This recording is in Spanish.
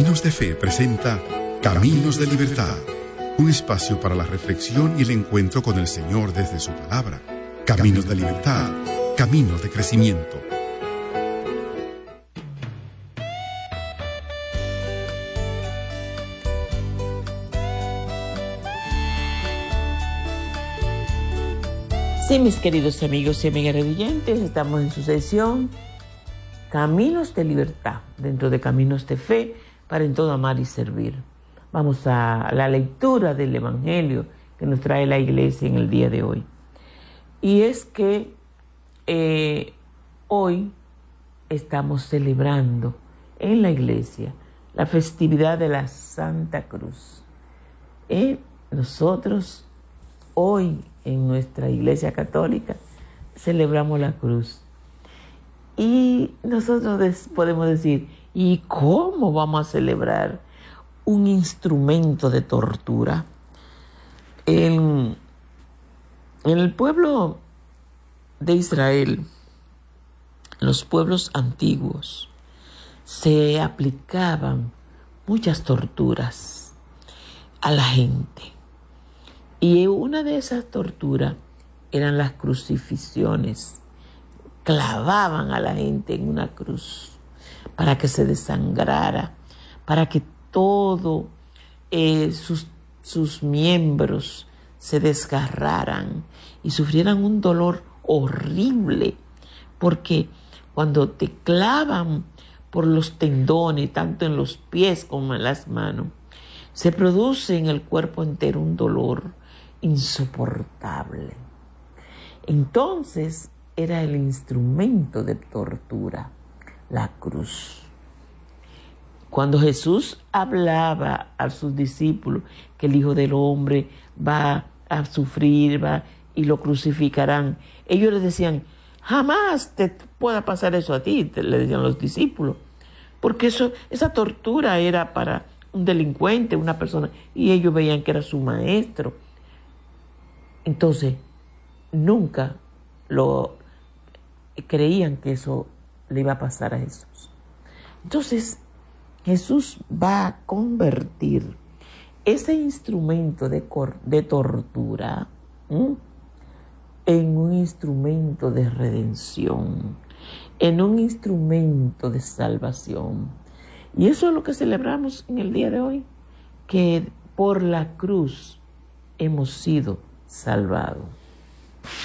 Caminos de Fe presenta Caminos de Libertad, un espacio para la reflexión y el encuentro con el Señor desde su palabra. Caminos de Libertad, caminos de crecimiento. Sí, mis queridos amigos y amigas reduyentes, estamos en su sesión Caminos de Libertad, dentro de Caminos de Fe, para en todo amar y servir. Vamos a la lectura del Evangelio que nos trae la Iglesia en el día de hoy. Y es que hoy estamos celebrando en la Iglesia la festividad de la Santa Cruz. Nosotros hoy en nuestra Iglesia Católica celebramos la cruz. Y nosotros podemos decir, ¿y cómo vamos a celebrar un instrumento de tortura? En el pueblo de Israel, los pueblos antiguos, se aplicaban muchas torturas a la gente. Y una de esas torturas eran las crucifixiones. Clavaban a la gente en una cruz para que se desangrara, para que todos sus miembros se desgarraran y sufrieran un dolor horrible, porque cuando te clavan por los tendones, tanto en los pies como en las manos, se produce en el cuerpo entero un dolor insoportable. Entonces era el instrumento de tortura, la cruz. Cuando Jesús hablaba a sus discípulos que el Hijo del Hombre va a sufrir y lo crucificarán, ellos les decían, jamás te pueda pasar eso a ti, le decían los discípulos, porque esa tortura era para un delincuente, una persona, y ellos veían que era su maestro. Entonces, nunca creían que eso le iba a pasar a Jesús. Entonces, Jesús va a convertir ese instrumento de tortura en un instrumento de redención, en un instrumento de salvación. Y eso es lo que celebramos en el día de hoy, que por la cruz hemos sido salvados.